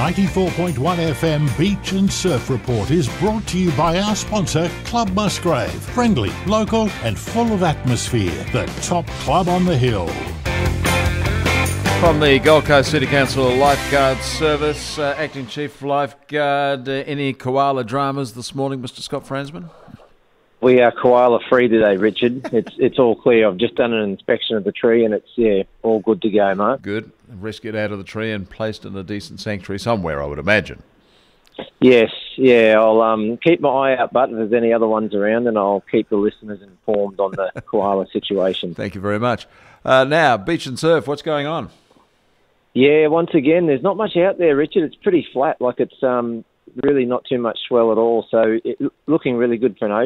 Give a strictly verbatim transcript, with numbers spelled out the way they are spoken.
ninety-four point one F M Beach and Surf Report is brought to you by our sponsor, Club Musgrave. Friendly, local and full of atmosphere. The top club on the hill. From the Gold Coast City Council Lifeguard Service, uh, Acting Chief Lifeguard, uh, any koala dramas this morning, Mister Scott Fransman? We are koala free today, Richard. It's it's all clear. I've just done an inspection of the tree and it's, yeah, all good to go, mate. Good. Rescued out of the tree and placed in a decent sanctuary somewhere, I would imagine. Yes, yeah. I'll um, keep my eye out, but if there's any other ones around, and I'll keep the listeners informed on the koala situation. Thank you very much. Uh, now, beach and surf, what's going on? Yeah, once again, there's not much out there, Richard. It's pretty flat. Like it's um, really not too much swell at all. So it, looking really good for an